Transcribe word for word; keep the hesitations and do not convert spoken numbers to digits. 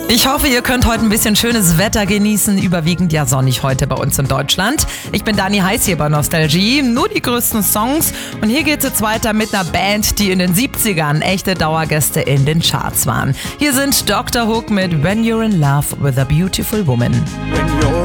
Ich hoffe, ihr könnt heute ein bisschen schönes Wetter genießen. Überwiegend ja sonnig heute bei uns in Deutschland. Ich bin Dani Heiß hier bei Nostalgie. Nur die größten Songs. Und hier geht's jetzt weiter mit einer Band, die in den siebzigern echte Dauergäste in den Charts waren. Hier sind Doktor Hook mit When You're in Love with a Beautiful Woman. When you're